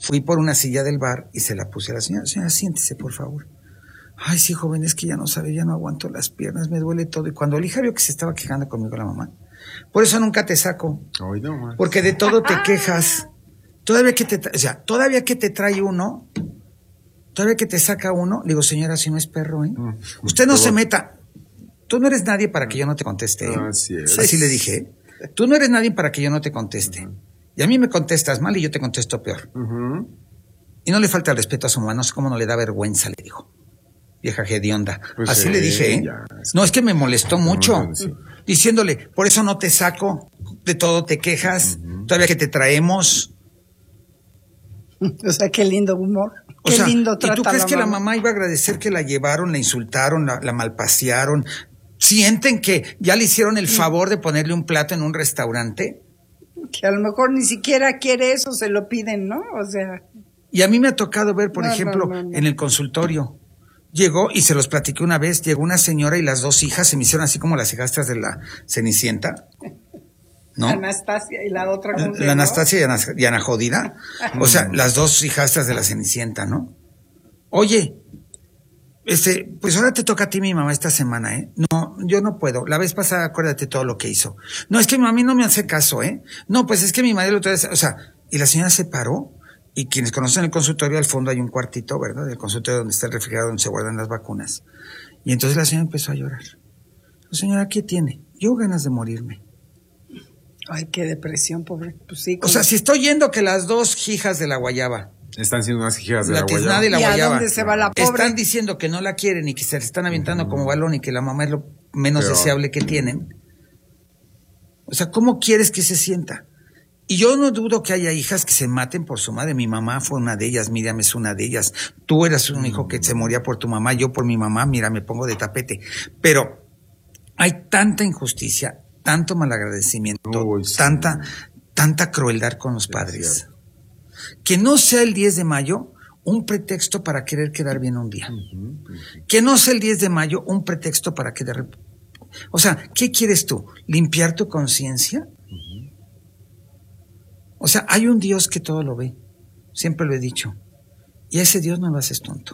Fui por una silla del bar y se la puse a la señora. Señora, siéntese, por favor. Ay, sí, joven, es que ya no sabe, ya no aguanto las piernas, me duele todo. Y cuando la hija vio que se estaba quejando conmigo la mamá, por eso nunca te saco. Ay, no, man. Porque de todo te quejas. Todavía que te trae uno, todavía que te saca uno, le digo, señora, si no es perro, ¿eh? Usted no se meta. Tú no eres nadie para que yo no te conteste, ¿eh? Así le dije, ¿eh? Tú no eres nadie para que yo no te conteste. Y a mí me contestas mal y yo te contesto peor. Y no le falta el respeto a su mamá, no sé cómo no le da vergüenza, le dijo. Vieja hedionda. Pues así le dije, ¿eh? No, es que me molestó mucho. Diciéndole, por eso no te saco, de todo te quejas, todavía que te traemos. O sea, qué lindo humor. Qué lindo trata. ¿Y tú crees que la mamá iba a agradecer que la llevaron, la insultaron, la malpasearon? ¿Sienten que ya le hicieron el favor de ponerle un plato en un restaurante? Que a lo mejor ni siquiera quiere eso, se lo piden, ¿no? O sea. Y a mí me ha tocado ver, por ejemplo, en el consultorio. Llegó, y se los platiqué una vez, llegó una señora y las dos hijas se me hicieron así como las hijastras de la Cenicienta. ¿No? Anastasia y la otra. La Anastasia y Ana Jodida. O sea, las dos hijastras de la Cenicienta, ¿no? Oye, pues ahora te toca a ti mi mamá esta semana, ¿eh? No, yo no puedo. La vez pasada, acuérdate todo lo que hizo. No, es que mi mamá no me hace caso, ¿eh? No, pues es que mi madre lo trae, o sea, y la señora se paró. Y quienes conocen el consultorio, al fondo hay un cuartito, ¿verdad? El consultorio donde está el refrigerador, donde se guardan las vacunas. Y entonces la señora empezó a llorar. Señora, ¿qué tiene? Yo ganas de morirme. Ay, qué depresión, pobre. Pues sí, o sea, si estoy yendo que las dos hijas de la guayaba. Están siendo unas hijas de la guayaba. La tiznada y la guayaba. ¿Y a dónde se va la pobre? Están diciendo que no la quieren y que se le están aventando como balón y que la mamá es lo menos deseable que tienen. O sea, ¿cómo quieres que se sienta? Y yo no dudo que haya hijas que se maten por su madre. Mi mamá fue una de ellas, Miriam es una de ellas. Tú eras un hijo que se moría por tu mamá, yo por mi mamá, mira, me pongo de tapete. Pero hay tanta injusticia, tanto malagradecimiento, tanta crueldad con los padres. Que no sea el 10 de mayo un pretexto para querer quedar bien un día. Que no sea el 10 de mayo un pretexto para quedar... O sea, ¿qué quieres tú? ¿Limpiar tu conciencia? O sea, hay un Dios que todo lo ve. Siempre lo he dicho. Y a ese Dios no lo haces tonto.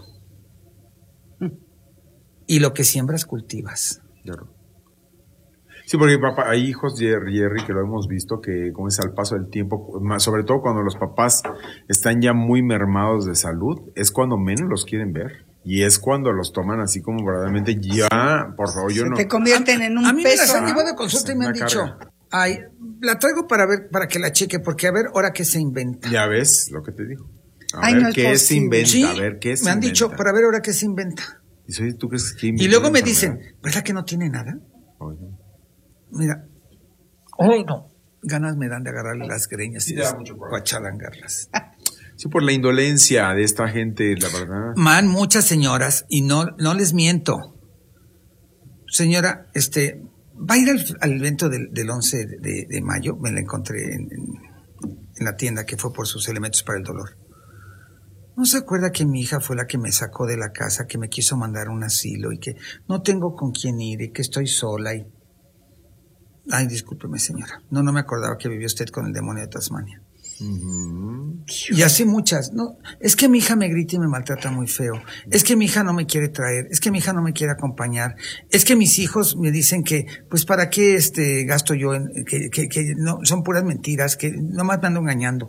Y lo que siembras, cultivas. Claro. Sí, porque papá, hay hijos, Jerry, que lo hemos visto, que como es al paso del tiempo, sobre todo cuando los papás están ya muy mermados de salud, es cuando menos los quieren ver. Y es cuando los toman así como verdaderamente, ya, por favor, yo no... Te convierten en un peso. A mí me las han llevado de consulta y me han dicho... Ay, la traigo para que la cheque, porque a ver, ahora qué se inventa. Ya ves lo que te digo. A ver qué se inventa, sí, a ver qué se inventa. Me han dicho, para ver ahora qué se inventa. ¿Tú crees que y luego me dicen, ¿verdad que no tiene nada? Mira, hoy no. Ganas me dan de agarrarle las greñas y cuachalangarlas. Sí, por la indolencia de esta gente, la verdad. Muchas señoras, y no les miento. Señora, va a ir al evento del 11 de mayo, me la encontré en la tienda que fue por sus elementos para el dolor. ¿No se acuerda que mi hija fue la que me sacó de la casa, que me quiso mandar a un asilo y que no tengo con quién ir y que estoy sola y... Ay, discúlpeme, señora. No me acordaba que vivía usted con el demonio de Tasmania. Y así muchas. No, es que mi hija me grita y me maltrata muy feo. Es que mi hija no me quiere traer. Es que mi hija no me quiere acompañar. Es que mis hijos me dicen que, pues, ¿para qué gasto yo en que no son puras mentiras, que nomás me ando engañando?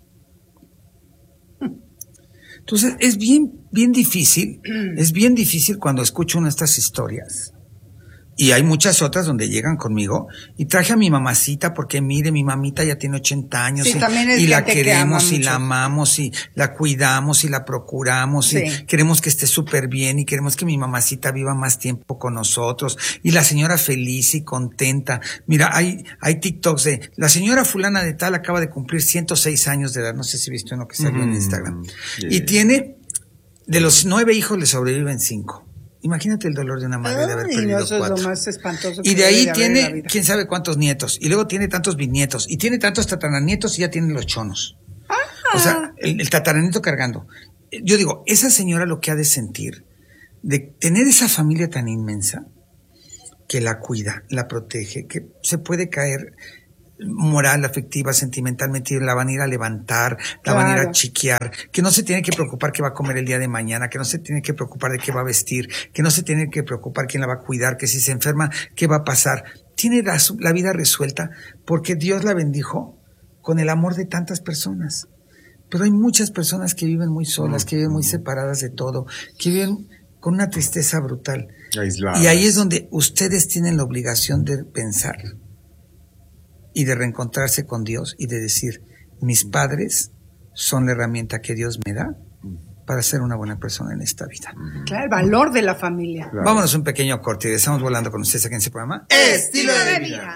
Entonces, es bien difícil. Es bien difícil cuando escucho una de estas historias. Y hay muchas otras donde llegan conmigo y traje a mi mamacita porque mire, mi mamita ya tiene 80 años y la queremos y la amamos y la cuidamos y la procuramos y queremos que esté súper bien y queremos que mi mamacita viva más tiempo con nosotros y la señora feliz y contenta. Mira, hay TikToks de la señora fulana de tal acaba de cumplir 106 años de edad, no sé si viste uno que salió en Instagram, y tiene, de los 9 hijos le sobreviven 5. Imagínate el dolor de una madre de haber perdido 4. Eso es lo más espantoso. Y de ahí tiene quién sabe cuántos nietos. Y luego tiene tantos bisnietos. Y tiene tantos tataranietos y ya tiene los chonos. O sea, el tataranieto cargando. Yo digo, esa señora lo que ha de sentir, de tener esa familia tan inmensa, que la cuida, la protege, que se puede caer moral, afectiva, sentimentalmente, la van a ir a levantar, la van a ir a chiquear, que no se tiene que preocupar qué va a comer el día de mañana, que no se tiene que preocupar de qué va a vestir, que no se tiene que preocupar quién la va a cuidar, que si se enferma, qué va a pasar. Tiene la vida resuelta porque Dios la bendijo con el amor de tantas personas. Pero hay muchas personas que viven muy solas, que viven muy separadas de todo, que viven con una tristeza brutal. Aisladas. Y ahí es donde ustedes tienen la obligación de pensar y de reencontrarse con Dios y de decir, mis padres son la herramienta que Dios me da para ser una buena persona en esta vida. Claro, el valor de la familia. Claro. Vámonos un pequeño corte y estamos volando con ustedes aquí en este programa. Estilo de vida.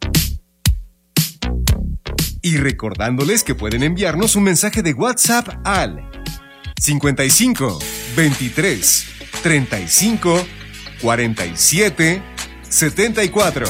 Y recordándoles que pueden enviarnos un mensaje de WhatsApp al 55 23 35 47 74.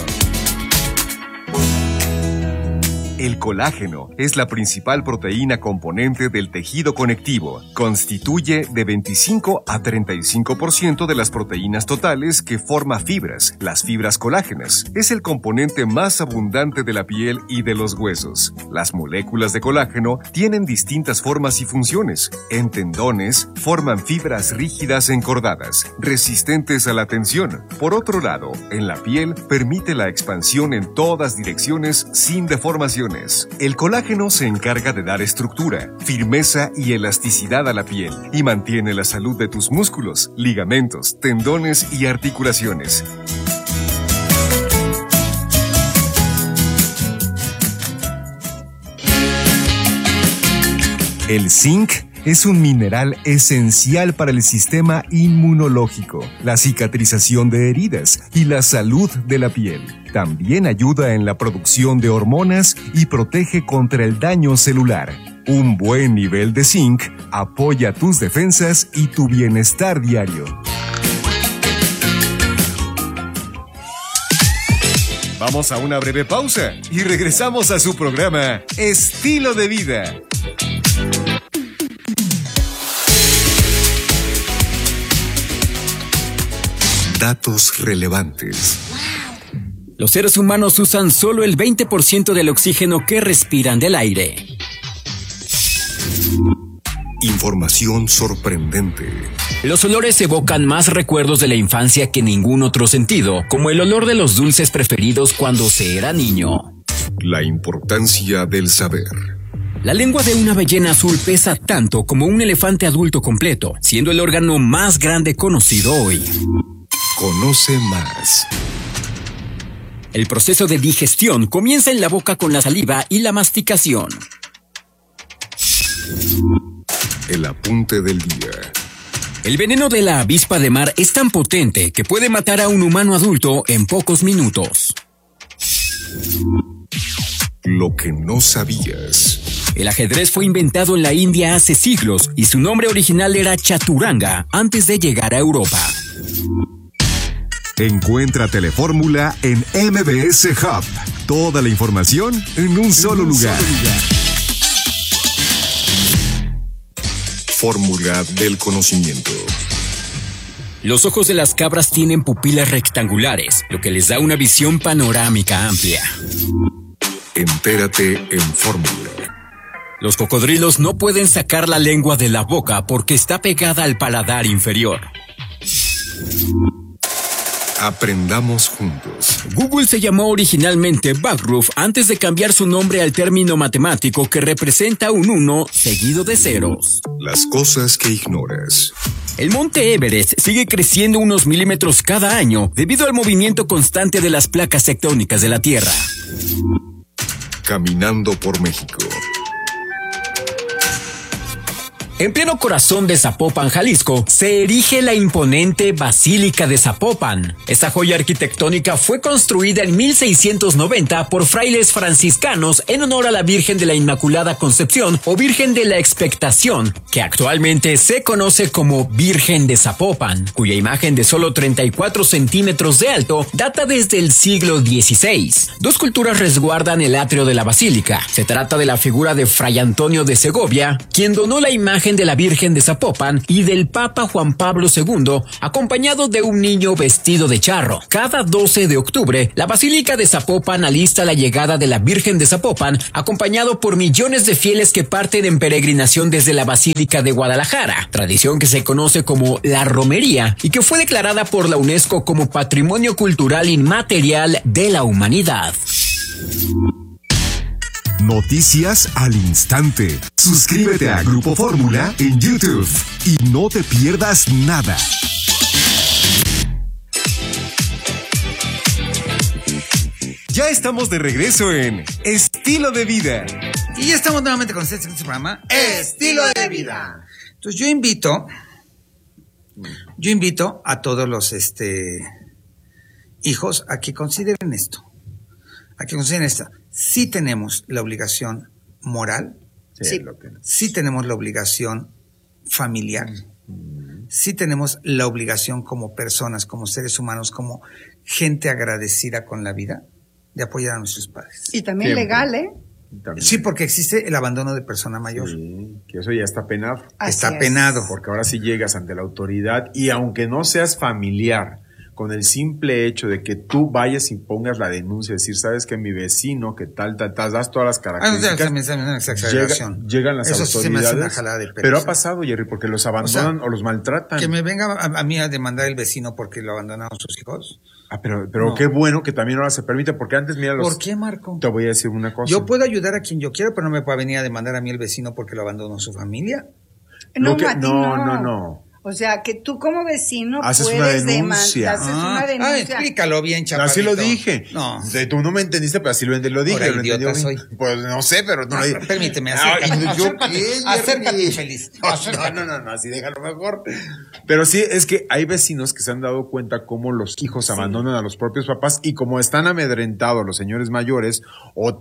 El colágeno es la principal proteína componente del tejido conectivo. Constituye de 25 a 35% de las proteínas totales que forma fibras, las fibras colágenas. Es el componente más abundante de la piel y de los huesos. Las moléculas de colágeno tienen distintas formas y funciones. En tendones, forman fibras rígidas encordadas, resistentes a la tensión. Por otro lado, en la piel, permite la expansión en todas direcciones sin deformación. El colágeno se encarga de dar estructura, firmeza y elasticidad a la piel y mantiene la salud de tus músculos, ligamentos, tendones y articulaciones. El zinc es un mineral esencial para el sistema inmunológico, la cicatrización de heridas y la salud de la piel. También ayuda en la producción de hormonas y protege contra el daño celular. Un buen nivel de zinc apoya tus defensas y tu bienestar diario. Vamos a una breve pausa y regresamos a su programa Estilo de Vida. Datos relevantes. Los seres humanos usan solo el 20% del oxígeno que respiran del aire. Información sorprendente. Los olores evocan más recuerdos de la infancia que ningún otro sentido, como el olor de los dulces preferidos cuando se era niño. La importancia del saber. La lengua de una ballena azul pesa tanto como un elefante adulto completo, siendo el órgano más grande conocido hoy. Conoce más. El proceso de digestión comienza en la boca con la saliva y la masticación. El apunte del día. El veneno de la avispa de mar es tan potente que puede matar a un humano adulto en pocos minutos. Lo que no sabías. El ajedrez fue inventado en la India hace siglos y su nombre original era chaturanga antes de llegar a Europa. Encuentra Telefórmula en MBS Hub. Toda la información en un solo lugar. Fórmula del conocimiento. Los ojos de las cabras tienen pupilas rectangulares, lo que les da una visión panorámica amplia. Entérate en Fórmula. Los cocodrilos no pueden sacar la lengua de la boca porque está pegada al paladar inferior. Aprendamos juntos. Google se llamó originalmente Backroof antes de cambiar su nombre al término matemático que representa un 1 seguido de ceros. Las cosas que ignoras. El monte Everest sigue creciendo unos milímetros cada año debido al movimiento constante de las placas tectónicas de la Tierra. Caminando por México. En pleno corazón de Zapopan, Jalisco, se erige la imponente Basílica de Zapopan. Esta joya arquitectónica fue construida en 1690 por frailes franciscanos en honor a la Virgen de la Inmaculada Concepción o Virgen de la Expectación, que actualmente se conoce como Virgen de Zapopan, cuya imagen de solo 34 centímetros de alto data desde el siglo XVI. Dos culturas resguardan el atrio de la basílica. Se trata de la figura de Fray Antonio de Segovia, quien donó la imagen imagen de la Virgen de Zapopan y del Papa Juan Pablo II, acompañado de un niño vestido de charro. Cada 12 de octubre, la Basílica de Zapopan alista la llegada de la Virgen de Zapopan, acompañado por millones de fieles que parten en peregrinación desde la Basílica de Guadalajara, tradición que se conoce como la romería y que fue declarada por la UNESCO como Patrimonio Cultural Inmaterial de la Humanidad. Noticias al instante. Suscríbete a Grupo Fórmula en YouTube y no te pierdas nada. Ya estamos de regreso en Estilo de Vida. Y ya estamos nuevamente con este programa, Estilo de Vida. Entonces yo invito a todos los hijos a que consideren esto. Sí tenemos la obligación moral, sí tenemos la obligación familiar, sí tenemos la obligación como personas, como seres humanos, como gente agradecida con la vida, de apoyar a nuestros padres. Y también legal, ¿eh? También. Sí, porque existe el abandono de persona mayor. Sí, que eso ya está penado. Está penado. Porque ahora sí llegas ante la autoridad y aunque no seas familiar, con el simple hecho de que tú vayas y pongas la denuncia, decir, sabes que mi vecino, que tal, das todas las características, llegan las eso autoridades. Sí se me hace una jalada de pelos. Pero ha pasado, Jerry, porque los abandonan o los maltratan. Que me venga a mí a demandar el vecino porque lo abandonaron sus hijos. Pero No. qué bueno que también ahora se permite, porque antes, mira, ¿Por qué, Marco? Te voy a decir una cosa. Yo puedo ayudar a quien yo quiero, pero no me puede venir a demandar a mí el vecino porque lo abandonó su familia. No. O sea, que tú como vecino haces puedes una denuncia. haces una denuncia. Explícalo bien, chaparrito. Así lo dije. No. Tú no me entendiste, pero así lo dije. Ahora, lo idiota entendí. soy. Pues no sé, pero no. Permíteme, acércate, infeliz. No, así déjalo mejor. Pero sí, es que hay vecinos que se han dado cuenta cómo los hijos abandonan a los propios papás y como están amedrentados los señores mayores o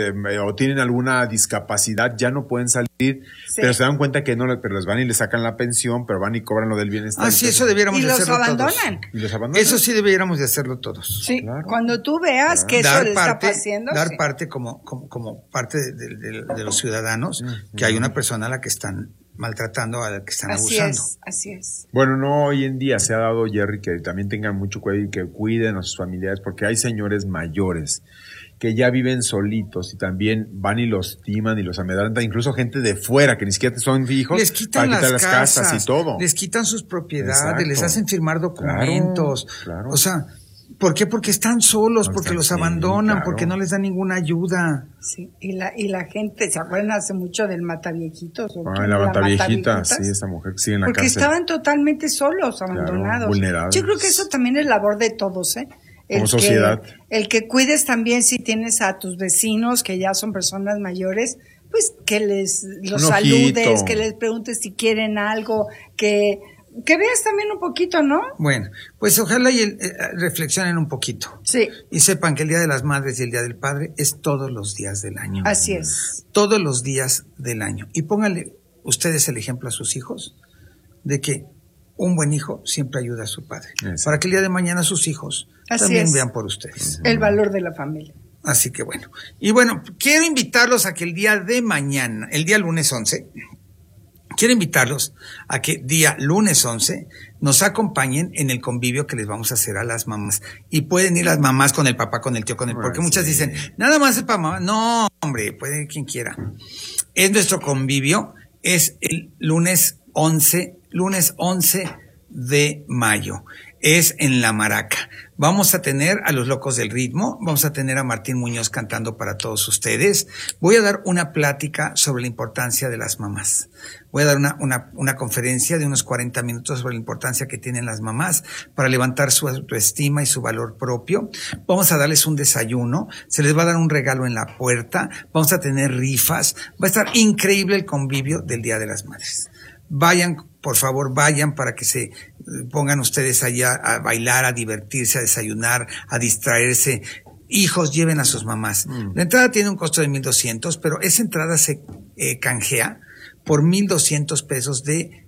tienen alguna discapacidad, ya no pueden salir, pero se dan cuenta que no, pero les van y les sacan la pensión, pero van y cobran lo del bienestar. Sí, eso debiéramos de hacerlo abandonan. ¿Y los abandonan? Eso sí debiéramos de hacerlo todos. Sí, claro. Cuando tú veas que eso le está pasando. Dar parte como parte de los ciudadanos, que hay una persona a la que están maltratando, a la que están abusando. Así es. Bueno, no, hoy en día se ha dado, Jerry, que también tengan mucho cuidado y que cuiden a sus familiares, porque hay señores mayores que ya viven solitos y también van y los timan y los amedrentan, incluso gente de fuera que ni siquiera son hijos, les quitan las casas y todo. Les quitan sus propiedades, Exacto. les hacen firmar documentos. Claro. O sea, ¿por qué? Porque están solos, porque los abandonan, claro. porque no les dan ninguna ayuda. Sí, y la gente, ¿se acuerdan hace mucho del Mataviejitos? La Mataviejita, sí, esa mujer que sigue en la porque cárcel. estaban totalmente solos, abandonados. Claro, vulnerables. Yo creo que eso también es labor de todos, ¿eh? Como sociedad. El que cuides también si tienes a tus vecinos que ya son personas mayores, pues que los saludes, que les preguntes si quieren algo, que veas también un poquito, ¿no? Bueno, pues ojalá reflexionen un poquito. Sí. Y sepan que el Día de las Madres y el Día del Padre es todos los días del año. Así es. Todos los días del año. Y pónganle ustedes el ejemplo a sus hijos de que un buen hijo siempre ayuda a su padre. Exacto. Para que el día de mañana sus hijos también vean por ustedes. El valor de la familia. Así que bueno. Y bueno, quiero invitarlos a que el día de mañana, el día lunes 11, quiero invitarlos a que día lunes 11 nos acompañen en el convivio que les vamos a hacer a las mamás. Y pueden ir las mamás con el papá, con el tío, porque muchas dicen, nada más es para mamá. No, hombre, puede ir quien quiera. Es nuestro convivio, es el lunes 11 de mayo. Es en La Maraca. Vamos a tener a los Locos del Ritmo, vamos a tener a Martín Muñoz cantando para todos ustedes. Voy a dar una plática sobre la importancia de las mamás. Voy a dar una conferencia de unos 40 minutos sobre la importancia que tienen las mamás para levantar su autoestima y su valor propio. Vamos a darles un desayuno, se les va a dar un regalo en la puerta, vamos a tener rifas. Va a estar increíble el convivio del Día de las Madres. Vayan, por favor, vayan para que se pongan ustedes allá a bailar, a divertirse, a desayunar, a distraerse. Hijos, lleven a sus mamás. La entrada tiene un costo de 1,200, pero esa entrada se canjea por 1,200 pesos de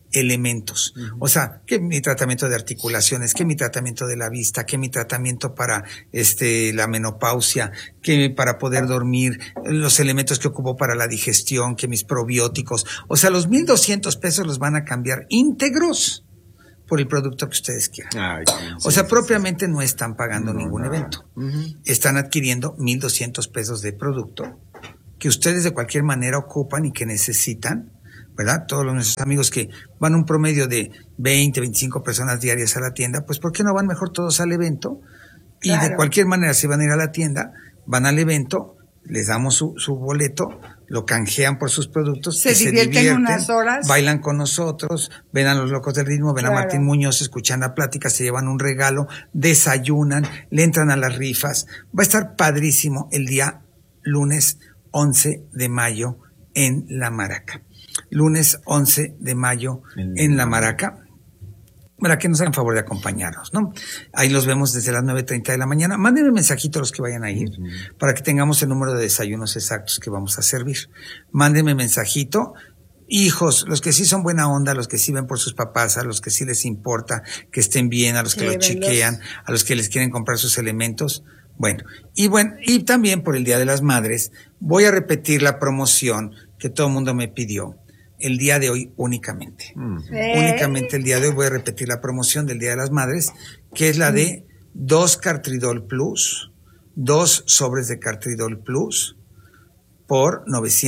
elementos. O sea, que mi tratamiento de articulaciones, que mi tratamiento de la vista, que mi tratamiento para la menopausia, que para poder dormir, los elementos que ocupo para la digestión, que mis probióticos. O sea, los 1,200 pesos los van a cambiar íntegros por el producto que ustedes quieran. Ay, o sea, propiamente no están pagando ningún evento. Están adquiriendo 1,200 pesos de producto que ustedes de cualquier manera ocupan y que necesitan, ¿verdad? Todos nuestros amigos que van un promedio de 20, 25 personas diarias a la tienda, pues ¿por qué no van mejor todos al evento? Y de cualquier manera, si van a ir a la tienda, van al evento, les damos su boleto, lo canjean por sus productos, se divierten unas horas, bailan con nosotros, ven a los Locos del Ritmo, ven a Martín Muñoz, escuchan la plática, se llevan un regalo, desayunan, le entran a las rifas. Va a estar padrísimo el día lunes 11 de mayo en La Maraca. Lunes 11 de mayo en La Maraca, para que nos hagan favor de acompañarnos, ¿no? Ahí los vemos desde las 9:30 de la mañana. Mándenme un mensajito a los que vayan a ir, para que tengamos el número de desayunos exactos que vamos a servir. Mándenme mensajito. Hijos, los que sí son buena onda, los que sí ven por sus papás, a los que sí les importa que estén bien, a los que lo chequean, a los que les quieren comprar sus elementos. Bueno, y también por el Día de las Madres, voy a repetir la promoción que todo el mundo me pidió. El día de hoy únicamente. Únicamente el día de hoy voy a repetir la promoción del Día de las Madres, que es la de 2 Cartridol Plus, 2 sobres de Cartridol Plus por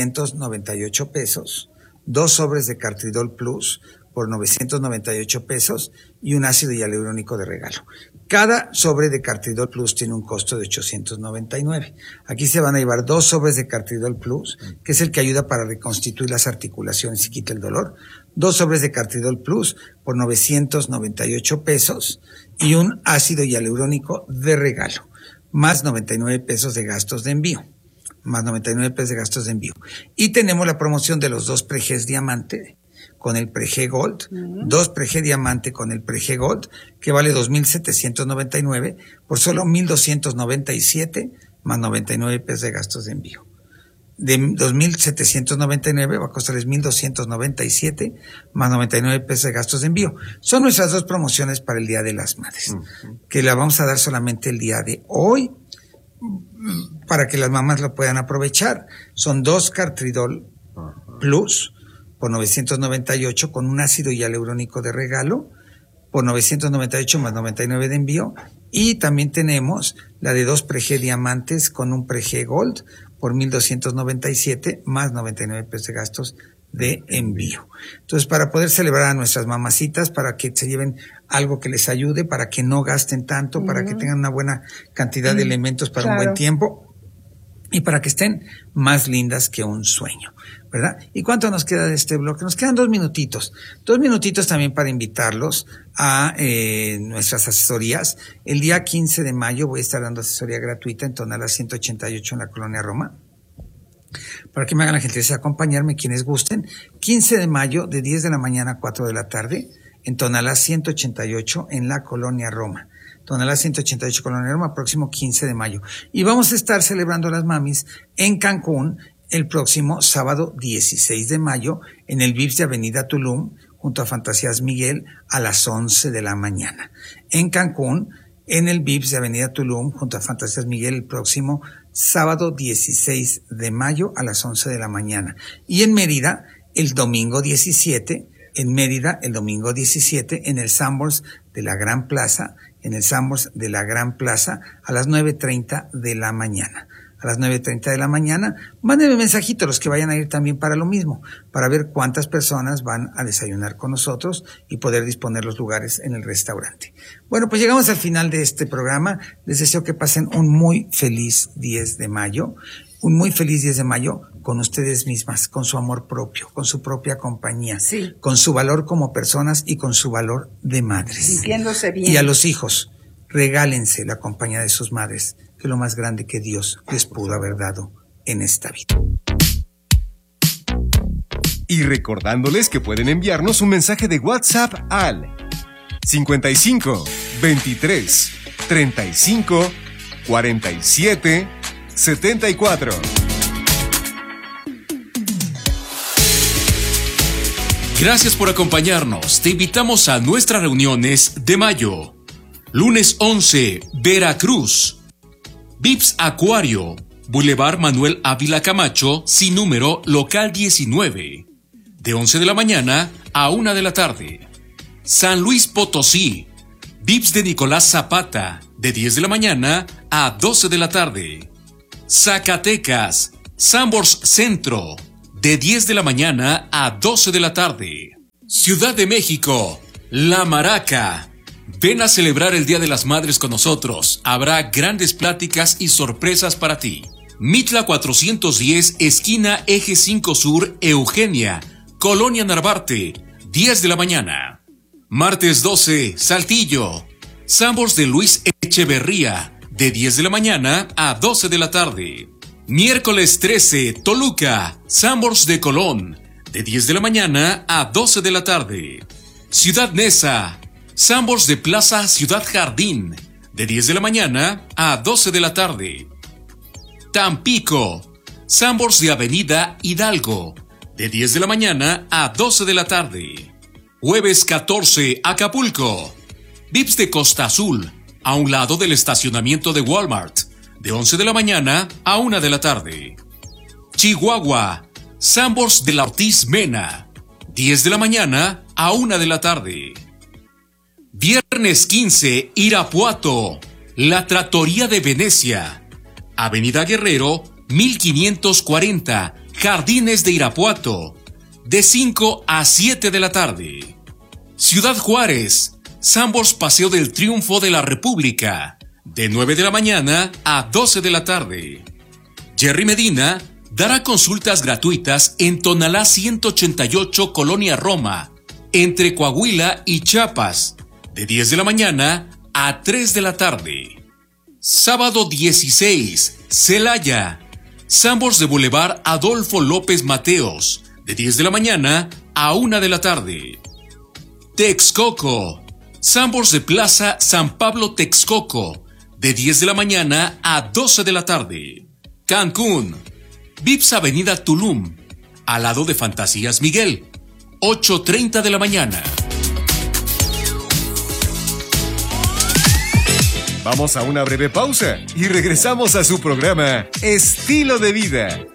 998 pesos, 2 sobres de Cartridol Plus por 998 pesos y un ácido hialurónico de regalo. Cada sobre de Cartridol Plus tiene un costo de 899. Aquí se van a llevar 2 sobres de Cartridol Plus, que es el que ayuda para reconstituir las articulaciones y quita el dolor. 2 sobres de Cartridol Plus por 998 pesos y un ácido hialurónico de regalo, más 99 pesos de gastos de envío. Más 99 pesos de gastos de envío. Y tenemos la promoción de los 2 Pre-Gs Diamante con el Pre-G Gold, 2 Pre-G Diamante con el Pre-G Gold, que vale 2,799 por solo 1,297 más 99 pesos de gastos de envío. De 2,799 va a costarles 1,297 más 99 pesos de gastos de envío. Son nuestras 2 promociones para el Día de las Madres, que la vamos a dar solamente el día de hoy, para que las mamás lo puedan aprovechar. Son 2 Cartridol Plus por 998 con un ácido hialurónico de regalo por 998 más 99 de envío, y también tenemos la de 2 Pre-G Diamantes con un Pre-G Gold por 1,297 más 99 pesos de gastos de envío. Entonces, para poder celebrar a nuestras mamacitas, para que se lleven algo que les ayude, para que no gasten tanto, para que tengan una buena cantidad de elementos para un buen tiempo y para que estén más lindas que un sueño, ¿verdad? ¿Y cuánto nos queda de este bloque? Nos quedan 2 minutitos. 2 minutitos también para invitarlos a nuestras asesorías. El día 15 de mayo voy a estar dando asesoría gratuita en Tonalá 188 en la Colonia Roma, para que me hagan la gentileza de acompañarme quienes gusten. 15 de mayo de 10 de la mañana a 4 de la tarde en Tonalá 188 en la Colonia Roma. Tonalá 188 Colonia Roma, próximo 15 de mayo. Y vamos a estar celebrando las mamis en Cancún el próximo sábado 16 de mayo en el VIPS de Avenida Tulum, junto a Fantasías Miguel, a las 11 de la mañana. En Cancún, en el VIPS de Avenida Tulum, junto a Fantasías Miguel, el próximo sábado 16 de mayo a las 11 de la mañana. Y en Mérida, el domingo 17, en el Sanborns de la Gran Plaza, a las 9:30 de la mañana. A las 9:30 de la mañana, mándenme mensajito los que vayan a ir también para lo mismo, para ver cuántas personas van a desayunar con nosotros y poder disponer los lugares en el restaurante. Bueno, pues llegamos al final de este programa. Les deseo que pasen un muy feliz 10 de mayo. Un muy feliz 10 de mayo con ustedes mismas, con su amor propio, con su propia compañía, con su valor como personas y con su valor de madres. Sintiéndose bien. Y a los hijos, regálense la compañía de sus madres, que es lo más grande que Dios les pudo haber dado en esta vida. Y recordándoles que pueden enviarnos un mensaje de WhatsApp al 55 23 35 47 74. Gracias por acompañarnos. Te invitamos a nuestras reuniones de mayo. Lunes 11, Veracruz. Vips Acuario, Boulevard Manuel Ávila Camacho, sin número, local 19. De 11 de la mañana a 1 de la tarde. San Luis Potosí. Vips de Nicolás Zapata, de 10 de la mañana a 12 de la tarde. Zacatecas. Sanborns Centro, de 10 de la mañana a 12 de la tarde. Ciudad de México, La Maraca. Ven a celebrar el Día de las Madres con nosotros. Habrá grandes pláticas y sorpresas para ti. Mitla 410, esquina Eje 5 Sur, Eugenia, Colonia Narvarte, 10 de la mañana. Martes 12, Saltillo. Sanborns de Luis Echeverría, de 10 de la mañana a 12 de la tarde. Miércoles 13, Toluca, Sanborns de Colón, de 10 de la mañana a 12 de la tarde. Ciudad Neza, Sanborns de Plaza Ciudad Jardín, de 10 de la mañana a 12 de la tarde. Tampico, Sanborns de Avenida Hidalgo, de 10 de la mañana a 12 de la tarde. Jueves 14, Acapulco, Vips de Costa Azul, a un lado del estacionamiento de Walmart, de 11 de la mañana a 1 de la tarde. Chihuahua, Sanborns de la Ortiz Mena, 10 de la mañana a 1 de la tarde. Viernes 15, Irapuato, La Trattoria de Venecia, Avenida Guerrero, 1540, Jardines de Irapuato, de 5 a 7 de la tarde. Ciudad Juárez, Sanborns Paseo del Triunfo de la República, de 9 de la mañana a 12 de la tarde. Jerry Medina dará consultas gratuitas en Tonalá 188, Colonia Roma, entre Coahuila y Chiapas, de 10 de la mañana a 3 de la tarde. Sábado 16, Celaya, Sanborns de Boulevard Adolfo López Mateos, de 10 de la mañana a 1 de la tarde. Texcoco, Sanborns de Plaza San Pablo Texcoco, de 10 de la mañana a 12 de la tarde. Cancún, Vips Avenida Tulum, al lado de Fantasías Miguel, 8:30 de la mañana. Vamos a una breve pausa y regresamos a su programa Estilo de Vida.